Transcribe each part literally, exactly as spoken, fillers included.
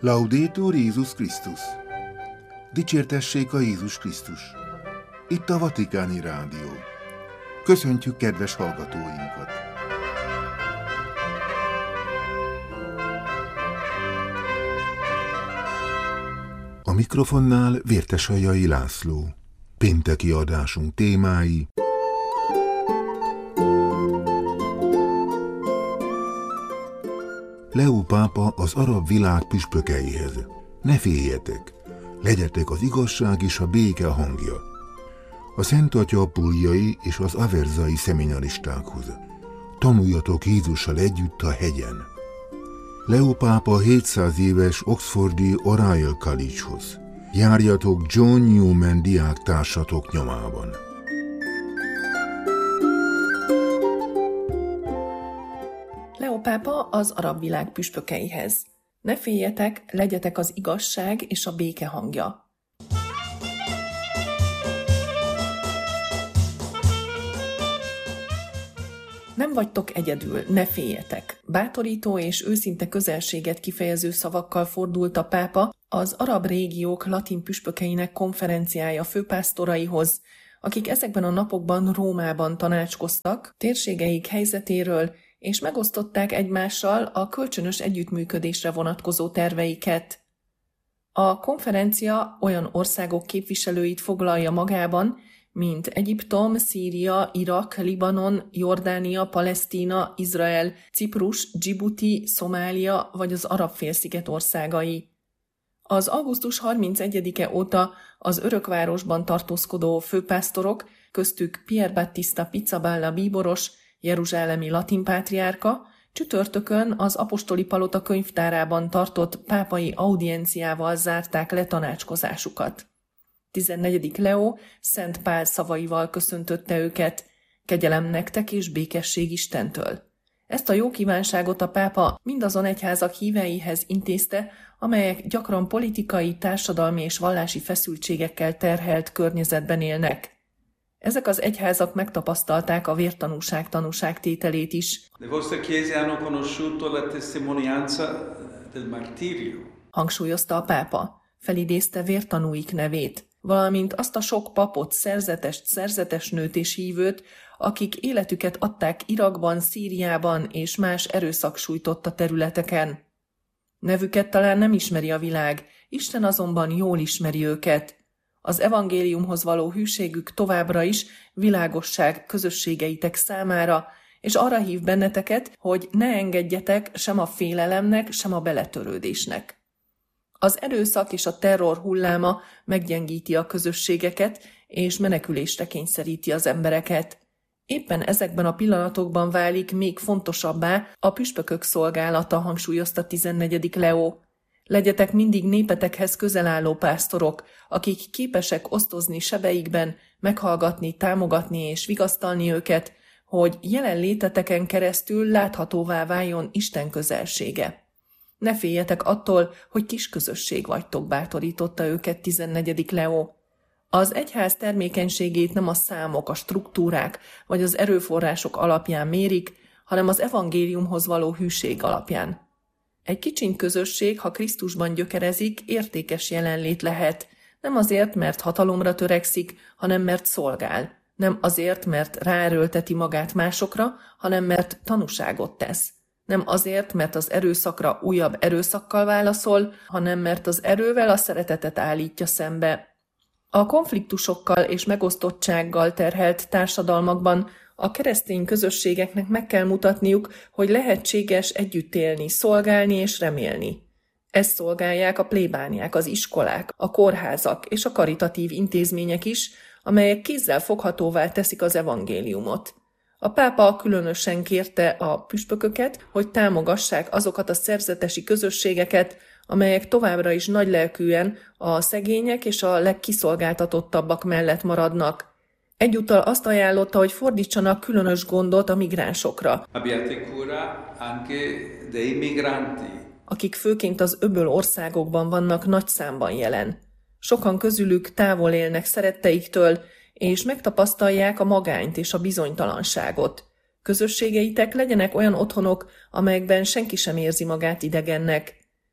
Laudetur Jézus Krisztus! Dicsértessék a Jézus Krisztus! Itt a Vatikáni Rádió. Köszöntjük kedves hallgatóinkat! A mikrofonnál Vértesajai László. Pénteki adásunk témái: Leó pápa az arab világ püspökeihez. Ne féljetek, legyetek az igazság és a béke hangja. A Szent Atya Puljai és az averzai szeminaristákhoz. Tanuljatok Jézussal együtt a hegyen. Leó pápa hétszáz éves Oxfordi Oriel College-hoz. Járjatok John Newman diáktársatok nyomában. Leó pápa az arab világ püspökeihez. Ne féljetek, legyetek az igazság és a béke hangja. Nem vagytok egyedül, ne féljetek. Bátorító és őszinte közelséget kifejező szavakkal fordult a pápa az arab régiók latin püspökeinek konferenciája főpásztoraihoz, akik ezekben a napokban Rómában tanácskoztak térségeik helyzetéről, és megosztották egymással a kölcsönös együttműködésre vonatkozó terveiket. A konferencia olyan országok képviselőit foglalja magában, mint Egyiptom, Szíria, Irak, Libanon, Jordánia, Palesztína, Izrael, Ciprus, Dzsibuti, Szomália vagy az Arab-félsziget országai. Az augusztus harmincegyedike óta az örökvárosban tartózkodó főpásztorok, köztük Pier Battista Pizzaballa bíboros, jeruzsálemi latin pátriárka, csütörtökön az apostoli palota könyvtárában tartott pápai audienciával zárták le tanácskozásukat. tizennegyedik Leó Szent Pál szavaival köszöntötte őket: kegyelem nektek és békesség Istentől. Ezt a jó kívánságot a pápa mindazon egyházak híveihez intézte, amelyek gyakran politikai, társadalmi és vallási feszültségekkel terhelt környezetben élnek. Ezek az egyházak megtapasztalták a vértanúság tanúságtételét is. Le vostre chiese hanno conosciuto la testimonianza del martirio. Hangsúlyozta a pápa, felidézte vértanúik nevét, valamint azt a sok papot, szerzetest, szerzetesnőt és hívőt, akik életüket adták Irakban, Szíriában és más erőszak sújtotta területeken. Nevüket talán nem ismeri a világ, Isten azonban jól ismeri őket. Az evangéliumhoz való hűségük továbbra is világosság közösségeitek számára, és arra hív benneteket, hogy ne engedjetek sem a félelemnek, sem a beletörődésnek. Az erőszak és a terror hulláma meggyengíti a közösségeket, és menekülésre kényszeríti az embereket. Éppen ezekben a pillanatokban válik még fontosabbá a püspökök szolgálata, hangsúlyozta tizennegyedik Leó. Legyetek mindig népetekhez közel álló pásztorok, akik képesek osztozni sebeikben, meghallgatni, támogatni és vigasztalni őket, hogy jelenléteteken keresztül láthatóvá váljon Isten közelsége. Ne féljetek attól, hogy kis közösség vagytok, bátorította őket tizennegyedik Leó. Az egyház termékenységét nem a számok, a struktúrák vagy az erőforrások alapján mérik, hanem az evangéliumhoz való hűség alapján. Egy kicsiny közösség, ha Krisztusban gyökerezik, értékes jelenlét lehet, nem azért, mert hatalomra törekszik, hanem mert szolgál, nem azért, mert ráerőlteti magát másokra, hanem mert tanúságot tesz. Nem azért, mert az erőszakra újabb erőszakkal válaszol, hanem mert az erővel a szeretetet állítja szembe. A konfliktusokkal és megosztottsággal terhelt társadalmakban a keresztény közösségeknek meg kell mutatniuk, hogy lehetséges együtt élni, szolgálni és remélni. Ezt szolgálják a plébániák, az iskolák, a kórházak és a karitatív intézmények is, amelyek kézzel foghatóvá teszik az evangéliumot. A pápa különösen kérte a püspököket, hogy támogassák azokat a szerzetesi közösségeket, amelyek továbbra is nagylelkűen a szegények és a legkiszolgáltatottabbak mellett maradnak. Egyúttal azt ajánlotta, hogy fordítsanak különös gondot a migránsokra, Abbiate cura anche dei migranti. akik főként az öböl országokban vannak nagy számban jelen. Sokan közülük távol élnek szeretteiktől, és megtapasztalják a magányt és a bizonytalanságot. Közösségeitek legyenek olyan otthonok, amelyekben senki sem érzi magát idegennek.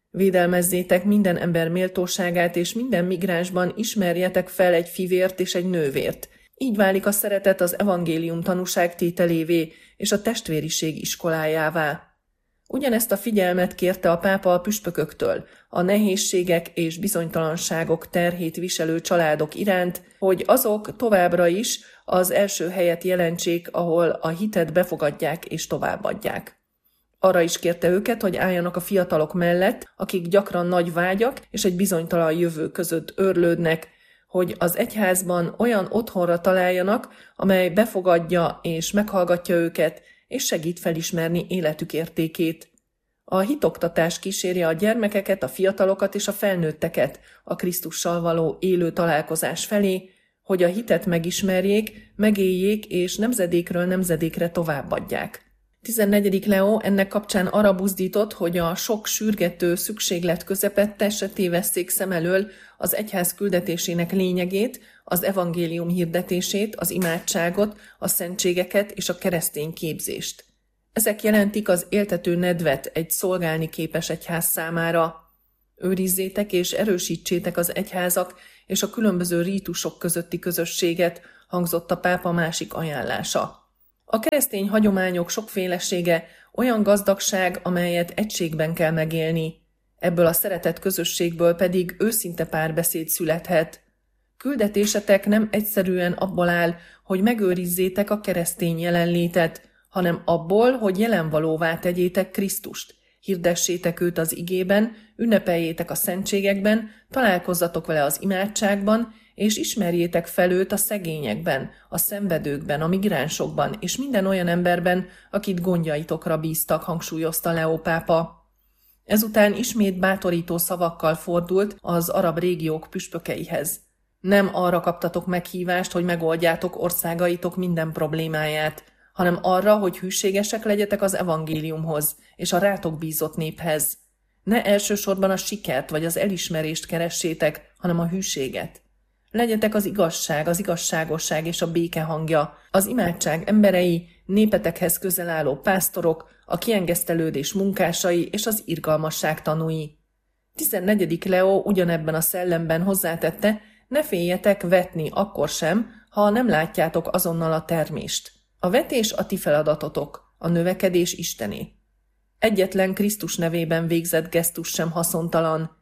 Védelmezzétek minden ember méltóságát, és minden migránsban ismerjetek fel egy fivért és egy nővért. Így válik a szeretet az evangélium tanúságtételévé és a testvériség iskolájává. Ugyanezt a figyelmet kérte a pápa a püspököktől, a nehézségek és bizonytalanságok terhét viselő családok iránt, hogy azok továbbra is az első helyet jelentsék, ahol a hitet befogadják és továbbadják. Arra is kérte őket, hogy álljanak a fiatalok mellett, akik gyakran nagy vágyak és egy bizonytalan jövő között őrlődnek, hogy az egyházban olyan otthonra találjanak, amely befogadja és meghallgatja őket, és segít felismerni életük értékét. A hitoktatás kíséri a gyermekeket, a fiatalokat és a felnőtteket a Krisztussal való élő találkozás felé, hogy a hitet megismerjék, megéljék és nemzedékről nemzedékre továbbadják. tizennegyedik Leó ennek kapcsán arra buzdított, hogy a sok sürgető szükséglet közepette se tévesszék szem elől az egyház küldetésének lényegét, az evangélium hirdetését, az imádságot, a szentségeket és a keresztény képzést. Ezek jelentik az éltető nedvet egy szolgálni képes egyház számára. Őrizzétek és erősítsétek az egyházak és a különböző rítusok közötti közösséget, hangzott a pápa másik ajánlása. A keresztény hagyományok sokfélesége olyan gazdagság, amelyet egységben kell megélni. Ebből a szeretett közösségből pedig őszinte párbeszéd születhet. Küldetésetek nem egyszerűen abból áll, hogy megőrizzétek a keresztény jelenlétet, hanem abból, hogy jelenvalóvá tegyétek Krisztust, hirdessétek őt az igében, ünnepeljétek a szentségekben, találkozzatok vele az imádságban, és ismerjétek fel őt a szegényekben, a szenvedőkben, a migránsokban, és minden olyan emberben, akit gondjaitokra bíztak, hangsúlyozta Leó pápa. Ezután ismét bátorító szavakkal fordult az arab régiók püspökeihez. Nem arra kaptatok meghívást, hogy megoldjátok országaitok minden problémáját, hanem arra, hogy hűségesek legyetek az evangéliumhoz és a rátok bízott néphez. Ne elsősorban a sikert vagy az elismerést keressétek, hanem a hűséget. Legyetek az igazság, az igazságosság és a béke hangja, az imádság emberei, népetekhez közel álló pásztorok, a kiengesztelődés munkásai és az irgalmasság tanúi. tizennegyedik Leó ugyanebben a szellemben hozzátette, ne féljetek vetni akkor sem, ha nem látjátok azonnal a termést. A vetés a ti feladatotok, a növekedés Istené. Egyetlen Krisztus nevében végzett gesztus sem haszontalan.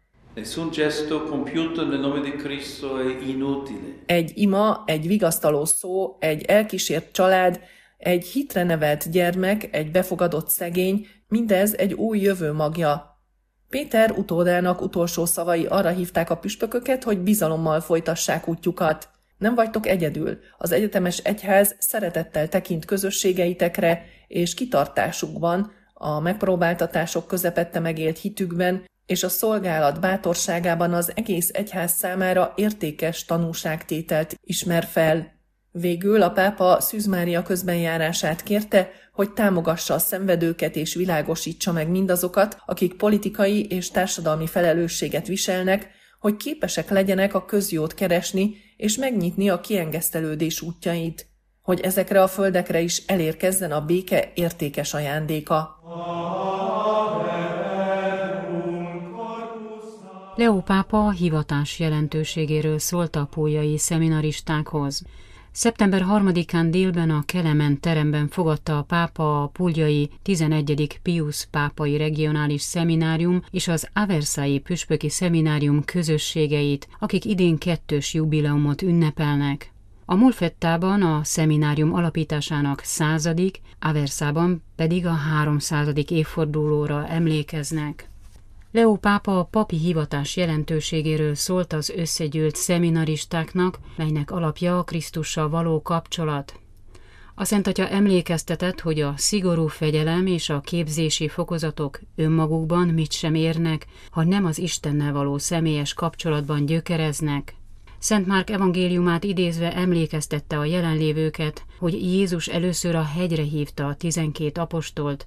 Egy ima, egy vigasztaló szó, egy elkísért család, egy hitre nevelt gyermek, egy befogadott szegény, mindez egy új jövő magja. Péter utódának utolsó szavai arra hívták a püspököket, hogy bizalommal folytassák útjukat. Nem vagytok egyedül, az egyetemes egyház szeretettel tekint közösségeitekre, és kitartásukban, a megpróbáltatások közepette megélt hitükben, és a szolgálat bátorságában az egész egyház számára értékes tanúságtételt ismer fel. Végül a pápa Szűz Mária közbenjárását kérte, hogy támogassa a szenvedőket és világosítsa meg mindazokat, akik politikai és társadalmi felelősséget viselnek, hogy képesek legyenek a közjót keresni és megnyitni a kiengesztelődés útjait, hogy ezekre a földekre is elérkezzen a béke értékes ajándéka. Leó pápa hivatás jelentőségéről szólt a puljai szeminaristákhoz. szeptember harmadikán délben a Kelemen teremben fogadta a pápa a puljai tizenegyedik Piusz pápai regionális szeminárium és az Aversai püspöki szeminárium közösségeit, akik idén kettős jubileumot ünnepelnek. A Molfettában a szeminárium alapításának századik, Aversában pedig a háromszázadik évfordulóra emlékeznek. Leó pápa a papi hivatás jelentőségéről szólt az összegyűlt szeminaristáknak, melynek alapja a Krisztussal való kapcsolat. A Szent Atya emlékeztetett, hogy a szigorú fegyelem és a képzési fokozatok önmagukban mit sem érnek, ha nem az Istennel való személyes kapcsolatban gyökereznek. Szent Márk evangéliumát idézve emlékeztette a jelenlévőket, hogy Jézus először a hegyre hívta a tizenkét apostolt,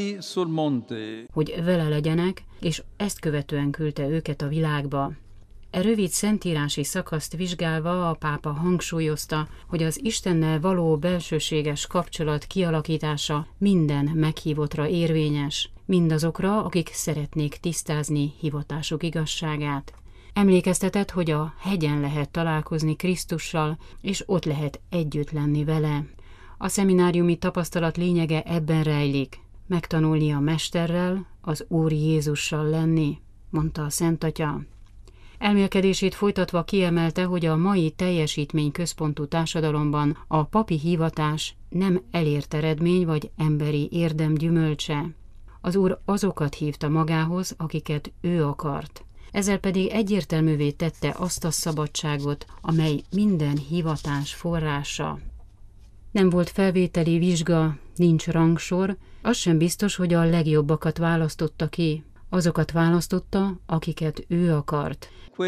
hogy vele legyenek, és ezt követően küldte őket a világba. E rövid szentírási szakaszt vizsgálva a pápa hangsúlyozta, hogy az Istennel való belsőséges kapcsolat kialakítása minden meghívottra érvényes, mindazokra, akik szeretnék tisztázni hivatásuk igazságát. Emlékeztetett, hogy a hegyen lehet találkozni Krisztussal, és ott lehet együtt lenni vele. A szemináriumi tapasztalat lényege ebben rejlik, megtanulni a Mesterrel, az Úr Jézussal lenni, mondta a Szent Atya. Elmélkedését folytatva kiemelte, hogy a mai teljesítményközpontú társadalomban a papi hivatás nem elért eredmény vagy emberi érdem gyümölcse. Az Úr azokat hívta magához, akiket ő akart. Ezzel pedig egyértelművé tette azt a szabadságot, amely minden hivatás forrása. Nem volt felvételi vizsga, nincs rangsor, az sem biztos, hogy a legjobbakat választotta ki. Azokat választotta, akiket ő akart.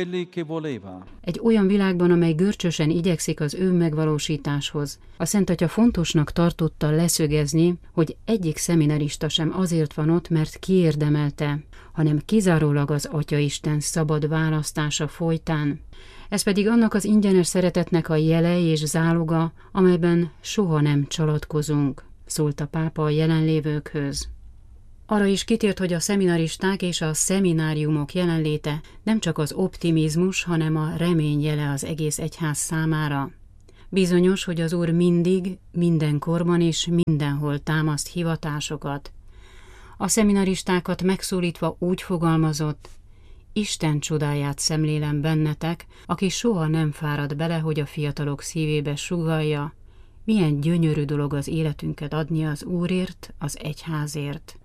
Egy olyan világban, amely görcsösen igyekszik az önmegvalósításhoz, a Szent Atya fontosnak tartotta leszögezni, hogy egyik szeminarista sem azért van ott, mert kiérdemelte, hanem kizárólag az Atyaisten szabad választása folytán. Ez pedig annak az ingyenes szeretetnek a jele és záloga, amelyben soha nem csalatkozunk, szólt a pápa a jelenlévőkhöz. Arra is kitért, hogy a szeminaristák és a szemináriumok jelenléte nem csak az optimizmus, hanem a remény jele az egész egyház számára. Bizonyos, hogy az Úr mindig, mindenkorban és mindenhol támaszt hivatásokat. A szeminaristákat megszólítva úgy fogalmazott: Isten csodáját szemlélem bennetek, aki soha nem fárad bele, hogy a fiatalok szívébe sugallja, milyen gyönyörű dolog az életünket adni az Úrért, az egyházért.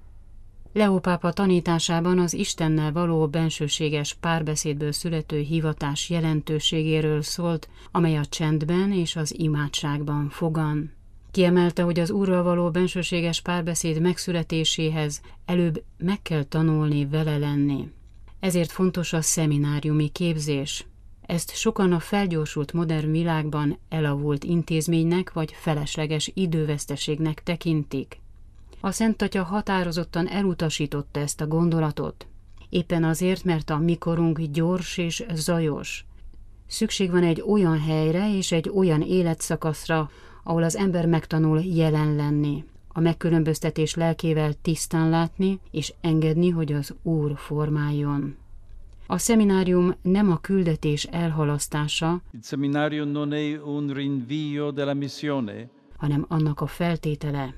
Leó pápa tanításában az Istennel való bensőséges párbeszédből születő hivatás jelentőségéről szólt, amely a csendben és az imádságban fogan. Kiemelte, hogy az Úrral való bensőséges párbeszéd megszületéséhez előbb meg kell tanulni vele lenni. Ezért fontos a szemináriumi képzés. Ezt sokan a felgyorsult modern világban elavult intézménynek vagy felesleges időveszteségnek tekintik. A Szent Atya határozottan elutasította ezt a gondolatot. Éppen azért, mert a mikorunk gyors és zajos. Szükség van egy olyan helyre és egy olyan életszakaszra, ahol az ember megtanul jelen lenni, a megkülönböztetés lelkével tisztán látni és engedni, hogy az Úr formáljon. A szeminárium nem a küldetés elhalasztása, Il seminario non è un rinvio della missione, hanem annak a feltétele.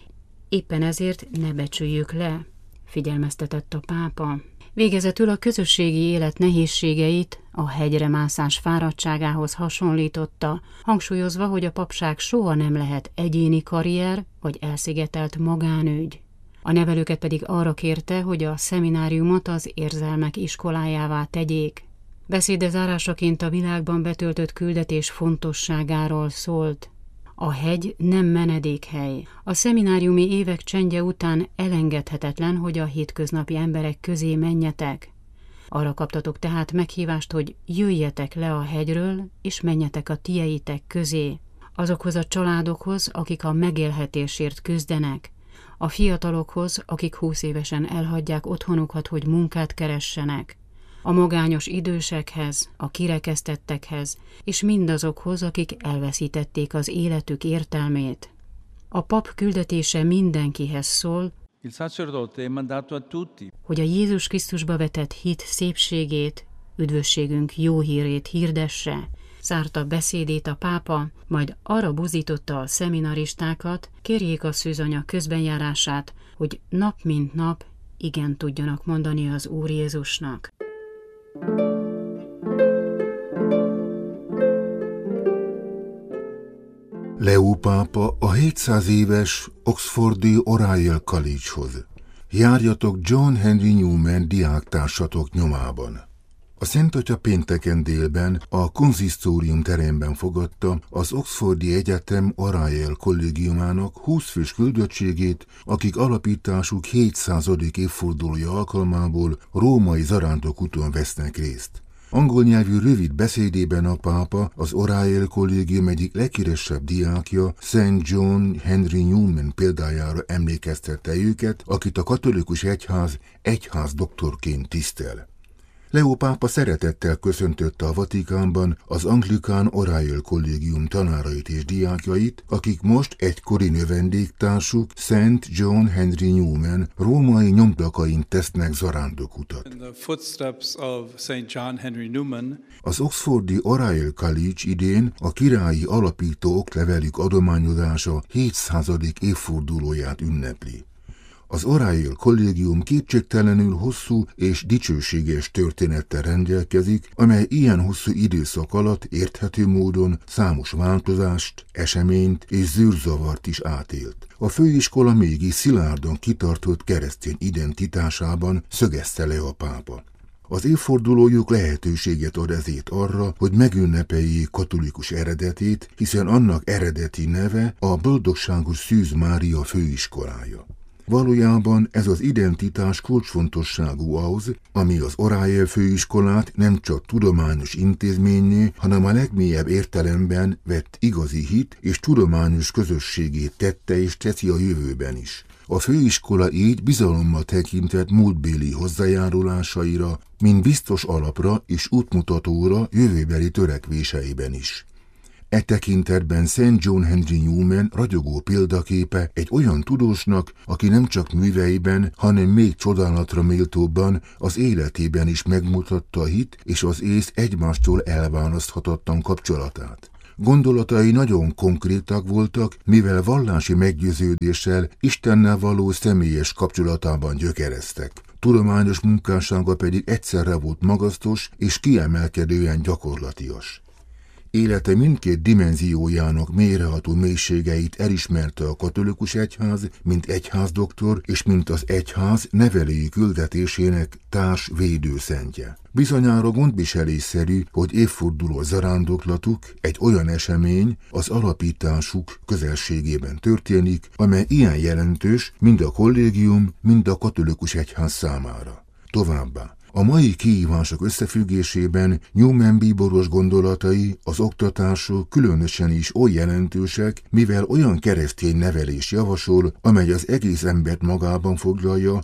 Éppen ezért ne becsüljük le, figyelmeztetett a pápa. Végezetül a közösségi élet nehézségeit a hegyre mászás fáradtságához hasonlította, hangsúlyozva, hogy a papság soha nem lehet egyéni karrier vagy elszigetelt magánügy. A nevelőket pedig arra kérte, hogy a szemináriumot az érzelmek iskolájává tegyék. Beszéde zárásaként a világban betöltött küldetés fontosságáról szólt. A hegy nem menedékhely. A szemináriumi évek csendje után elengedhetetlen, hogy a hétköznapi emberek közé menjetek. Arra kaptatok tehát meghívást, hogy jöjjetek le a hegyről, és menjetek a tieitek közé, azokhoz a családokhoz, akik a megélhetésért küzdenek, a fiatalokhoz, akik húsz évesen elhagyják otthonukat, hogy munkát keressenek, a magányos idősekhez, a kirekesztettekhez, és mindazokhoz, akik elveszítették az életük értelmét. A pap küldetése mindenkihez szól, il sacerdote è mandato a tutti. Hogy a Jézus Krisztusba vetett hit szépségét, üdvösségünk jó hírét hirdesse, zárta beszédét a pápa, majd arra buzdította a szeminaristákat, kérjék a szűzanya közbenjárását, hogy nap mint nap igen tudjanak mondani az Úr Jézusnak. Leó pápa a hétszáz éves Oxfordi Oriel College-hoz. Járjatok John Henry Newman diáktársatok nyomában. A Szent Atya pénteken délben a konzisztórium teremben fogadta az Oxfordi Egyetem Oriel kollégiumának húsz fős küldöttségét, akik alapításuk hétszázadik évfordulója alkalmából római zarándokúton vesznek részt. Angol nyelvű rövid beszédében a pápa az Oriel kollégium egyik leghíresebb diákja, Saint John Henry Newman példájára emlékeztette őket, akit a katolikus egyház egyház doktorként tisztel. Leó pápa szeretettel köszöntötte a Vatikánban az anglikán Oriel kollégium tanárait és diákjait, akik most egykori növendéktársuk Szent John Henry Newman római nyomdakain tesznek zarándokutat. Az oxfordi Oriel College idén a királyi alapító oklevelük adományozása hétszázadik évfordulóját ünnepli. Az Oriel kollégium kétségtelenül hosszú és dicsőséges történettel rendelkezik, amely ilyen hosszú időszak alatt érthető módon számos változást, eseményt és zűrzavart is átélt. A főiskola mégis szilárdan kitartott keresztény identitásában, szögezte le a pápa. Az évfordulójuk lehetőséget ad ezért arra, hogy megünnepeljék katolikus eredetét, hiszen annak eredeti neve a Boldogságos Szűz Mária főiskolája. Valójában ez az identitás kulcsfontosságú ahhoz, ami az Oriel főiskolát nem csak tudományos intézményné, hanem a legmélyebb értelemben vett igazi hit és tudományos közösségét tette és teszi a jövőben is. A főiskola így bizalommal tekintett múltbéli hozzájárulásaira, mint biztos alapra és útmutatóra jövőbeli törekvéseiben is. E tekintetben Szent John Henry Newman ragyogó példaképe egy olyan tudósnak, aki nem csak műveiben, hanem még csodálatra méltóbban az életében is megmutatta a hit és az ész egymástól elválaszthatatlan kapcsolatát. Gondolatai nagyon konkrétak voltak, mivel vallási meggyőződéssel, Istennel való személyes kapcsolatában gyökereztek. Tudományos munkássága pedig egyszerre volt magasztos és kiemelkedően gyakorlatias. Élete mindkét dimenziójának mélyreható mélységeit elismerte a katolikus egyház, mint egyházdoktor és mint az egyház nevelői küldetésének társ védőszentje. Bizonyára gondviselésszerű, hogy évforduló zarándoklatuk, egy olyan esemény, az alapításuk közelségében történik, amely ilyen jelentős mind a kollégium, mind a katolikus egyház számára. Továbbá, a mai kihívások összefüggésében Newman bíboros gondolatai, az oktatások különösen is oly jelentősek, mivel olyan keresztény nevelés javasol, amely az egész embert magában foglalja,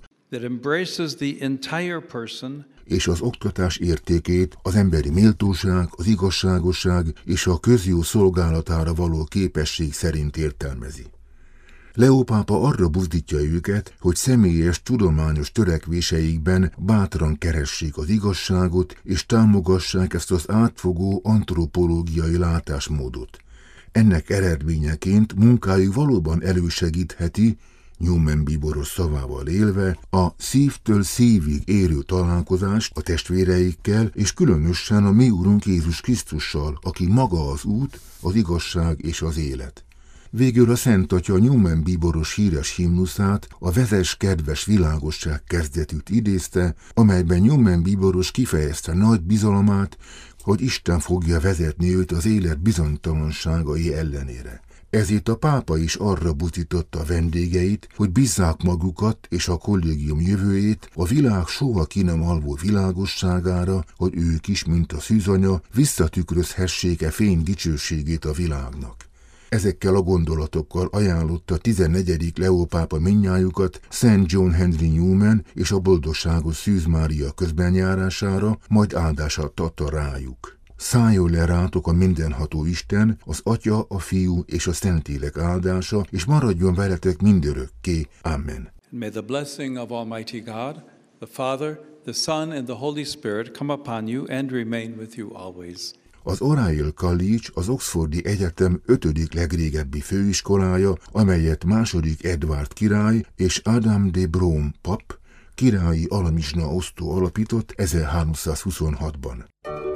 és az oktatás értékét, az emberi méltóság, az igazságosság és a közjó szolgálatára való képesség szerint értelmezi. Leó pápa arra buzdítja őket, hogy személyes tudományos törekvéseikben bátran keressék az igazságot, és támogassák ezt az átfogó antropológiai látásmódot. Ennek eredményeként munkájuk valóban elősegítheti, Newman bíboros szavával élve, a szívtől szívig érő találkozást a testvéreikkel, és különösen a mi Urunk Jézus Krisztussal, aki maga az út, az igazság és az élet. Végül a Szent Atya Newman bíboros híres himnuszát, a Vezess kedves világosság kezdetűt idézte, amelyben Newman bíboros kifejezte nagy bizalomát, hogy Isten fogja vezetni őt az élet bizonytalanságai ellenére. Ezért a pápa is arra buzdította a vendégeit, hogy bízzák magukat és a kollégium jövőjét a világ soha ki nem alvó világosságára, hogy ők is, mint a szűzanya, visszatükrözhessék-e fény dicsőségét a világnak. Ezekkel a gondolatokkal ajánlotta tizennegyedik Leó pápa mindnyájukat Szent John Henry Newman és a Boldogságos Szűz Mária közbenjárására, majd áldását adta rájuk. Szálljon le rátok a mindenható Isten, az Atya, a Fiú és a Szentlélek áldása, és maradjon veletek mindörökké. Amen. May the blessing of Almighty God, the Father, the Son and the Holy Spirit come upon you and remain with you always. Az Oriel College az Oxfordi Egyetem ötödik legrégebbi főiskolája, amelyet második Edward király és Adam de Brougham pap, királyi alamizsna osztó alapított ezerháromszázhuszonhatban.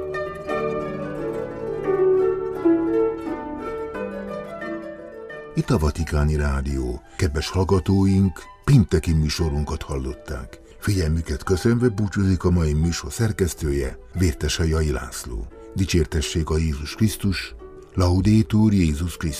Itt a Vatikáni Rádió. Kedves hallgatóink, pénteki műsorunkat hallották. Figyelmüket köszönve búcsúzik a mai műsor szerkesztője, Vértesei László. Dicsértessék a Jézus Krisztus, Laudetur Jézus Krisztus.